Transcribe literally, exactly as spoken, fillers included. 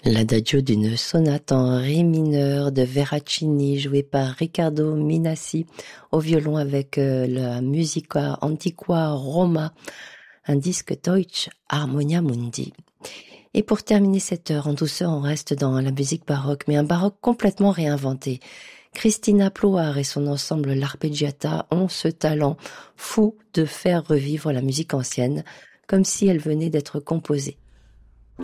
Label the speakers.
Speaker 1: L'adagio d'une sonate en ré mineur de Veracini jouée par Riccardo Minassi au violon avec euh, la Musica Antiqua Roma, un disque Deutsche Harmonia Mundi. Et pour terminer cette heure en douceur, on reste dans la musique baroque, mais un baroque complètement réinventé. Cristina Ploar et son ensemble L'Arpeggiata ont ce talent fou de faire revivre la musique ancienne, comme si elle venait d'être composée.